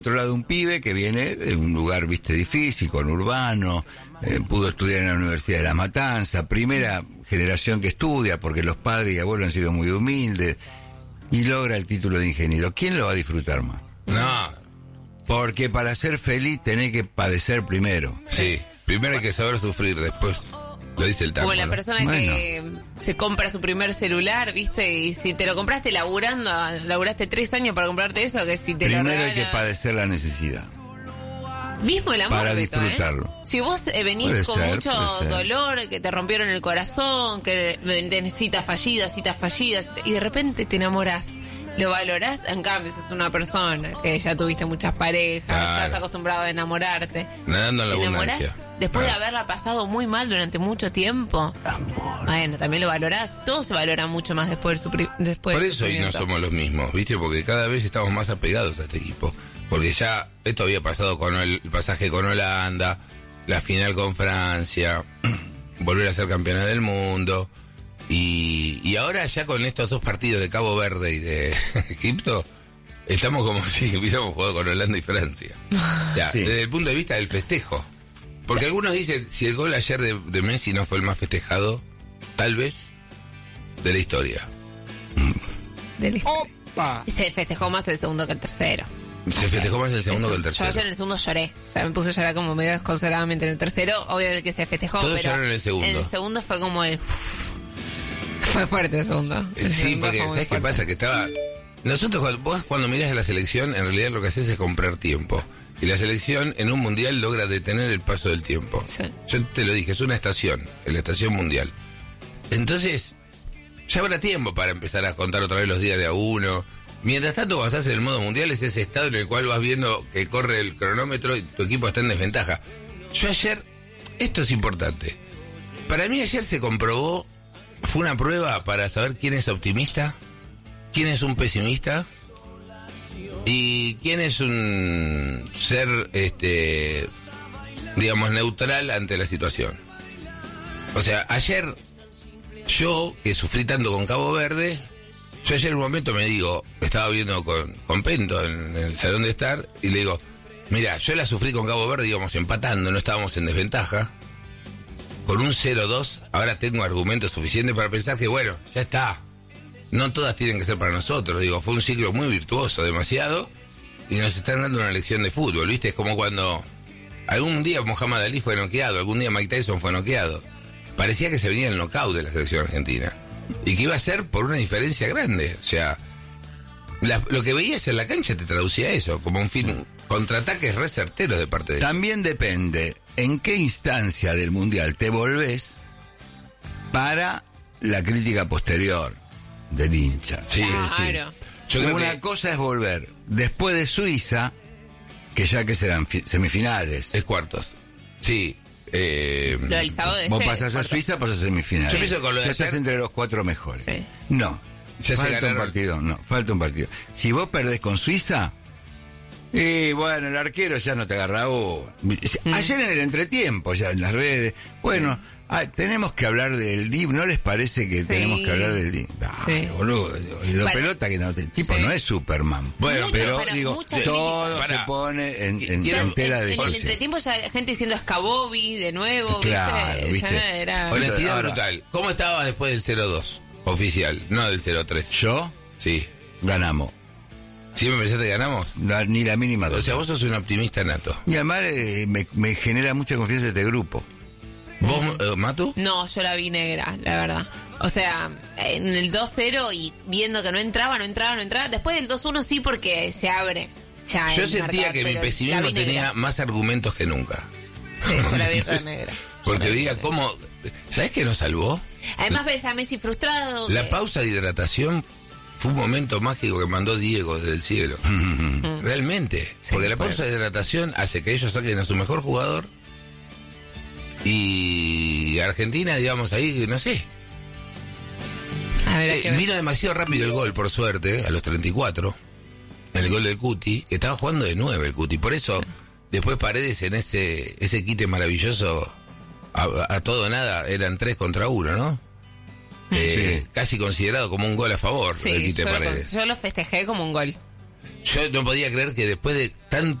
Otro lado, un pibe que viene de un lugar, viste, difícil, conurbano, pudo estudiar en la Universidad de La Matanza, primera generación que estudia porque los padres y abuelos han sido muy humildes, y logra el título de ingeniero. ¿Quién lo va a disfrutar más? No. Porque para ser feliz tenés que padecer primero. Sí, primero hay que saber sufrir, después lo dice el tango. Como la persona Bueno. que se compra su primer celular, ¿viste? Y si te lo compraste laburaste 3 años para comprarte eso, que si te lo Primero hay que regalan... padecer la necesidad. Mismo el amor, para Beto, disfrutarlo. Si vos venís Puede con ser, mucho puede ser. dolor, que te rompieron el corazón, que tenés citas fallidas, y de repente te enamorás, lo valorás. En cambio, sos una persona que ya tuviste muchas parejas, Claro. estás acostumbrado a enamorarte. Nadando en la ¿Te enamorás abundancia. después de Ah. haberla pasado muy mal durante mucho tiempo? Bueno, también lo valorás. Todo se valora mucho más después después Por del eso hoy no sufrimiento. somos los mismos, ¿viste? Porque cada vez estamos más apegados a este equipo. Porque ya esto había pasado con el pasaje con Holanda, la final con Francia, volver a ser campeona del mundo. Y ahora ya con estos 2 partidos de Cabo Verde y de Egipto, estamos como si hubiéramos jugado con Holanda y Francia. Ya, Sí. desde el punto de vista del festejo. Porque algunos dicen, si el gol ayer de Messi no fue el más festejado, tal vez, de la historia. De la historia. Se festejó más el segundo que el tercero. Se festejó más el segundo que el Yo tercero. ayer en el segundo lloré. O sea, me puse a llorar como medio desconsoladamente en el tercero. Obvio que se festejó, Todos pero lloraron en el segundo. en el segundo fue como el... Fue fuerte el segundo. El Sí, segundo porque fue muy ¿sabes qué fuerte. pasa? Que estaba... Nosotros, vos cuando mirás a la selección, en realidad lo que haces es comprar tiempo. Y la selección en un mundial logra detener el paso del tiempo. Sí. Yo te lo dije, es una estación, en la estación mundial. Entonces, ya habrá tiempo para empezar a contar otra vez los días de a uno. Mientras tanto, cuando estás en el modo mundial, es ese estado en el cual vas viendo que corre el cronómetro y tu equipo está en desventaja. Yo ayer, esto es importante. Para mí ayer se comprobó, fue una prueba para saber quién es optimista, quién es un pesimista y quién es un ser, digamos, neutral ante la situación. O sea, ayer, yo, que sufrí tanto con Cabo Verde, yo ayer en un momento me digo, estaba viendo con Pento en el salón de estar, y le digo, mira, yo la sufrí con Cabo Verde, íbamos empatando, no estábamos en desventaja, con un 0-2, ahora tengo argumentos suficientes para pensar que, bueno, ya está, no todas tienen que ser para nosotros, digo, fue un ciclo muy virtuoso, demasiado, y nos están dando una lección de fútbol, ¿viste? Es como cuando algún día Muhammad Ali fue noqueado, algún día Mike Tyson fue noqueado. Parecía que se venía el knockout de la selección argentina. Y que iba a ser por una diferencia grande. O sea, lo que veías en la cancha te traducía eso, como un film, contraataques re certeros de parte de... También depende en qué instancia del mundial te volvés para la crítica posterior del hincha. Sí, Claro. Yo creo Una que cosa es volver después de Suiza, que ya que serán semifinales. es cuartos. Sí. Lo del sábado de Vos este, pasás a cuarto. Suiza, pasás a semifinales. Yo pienso con lo de ya estás ayer- entre los 4 mejores. Sí. No, Ya se falta un ganaron. partido, no, falta un partido. Si vos perdés con Suiza, y bueno, el arquero ya no te agarra vos. Ayer en el entretiempo, ya en las redes, bueno, tenemos que hablar del DIV, ¿no les parece que Sí. tenemos que hablar del DIV? Dale, Sí. boludo, y lo Para- pelota que no, el tipo Sí. no es Superman. Bueno, pero para digo, mucha todo crítica. se pone en Quiero- en tela de En el juicio. entretiempo ya gente diciendo Scabobi de nuevo, Claro, ¿viste? ¿viste? Ya era... honestidad Ahora- brutal. ¿Cómo estabas después del 0-2? Oficial, no del 0-3. Yo, Sí. ganamos. ¿Siempre pensaste que ganamos? Ni la mínima O duda. sea, vos sos un optimista nato. Y además me genera mucha confianza este grupo. ¿Vos, Matu? No, yo la vi negra, la verdad. O sea, en el 2-0 y viendo que no entraba. Después del 2-1 sí, porque se abre. Ya Yo el sentía marcador, que mi pero la pesimismo vi tenía negra. más argumentos que nunca. Sí, yo la vi re negra. Porque veía cómo... ¿Sabés qué nos salvó? Además ves a Messi frustrado. La que- pausa de hidratación fue un momento mágico que mandó Diego desde el cielo. Realmente. Porque la pausa de hidratación hace que ellos saquen a su mejor jugador. Y Argentina, digamos, ahí, no sé. A ver, hay que ver. Vino demasiado rápido el gol, por suerte, a los 34. El gol del Cuti, que estaba jugando de 9 el Cuti. Por eso, después Paredes en ese quite maravilloso, a todo nada, eran 3 contra 1, ¿no? Sí. Casi considerado como un gol a favor, Sí, el quite yo, Paredes. yo lo festejé como un gol. yo no podía creer que después de